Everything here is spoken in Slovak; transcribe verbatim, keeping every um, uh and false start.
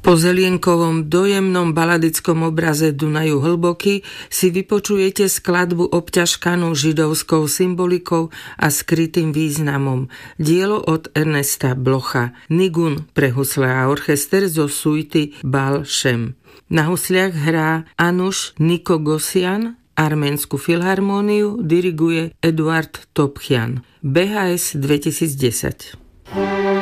Po Zelienkovom dojemnom baladickom obraze Dunaju hlboký si vypočujete skladbu obťažkanú židovskou symbolikou a skrytým významom. Dielo od Ernesta Blocha. Nigun pre husle a orchester zo suity Baal Shem. Na husliach hrá Anuš Nikogosyan, Arménsku filharmóniu diriguje Eduard Topchian. bé há es dvetisícdesať.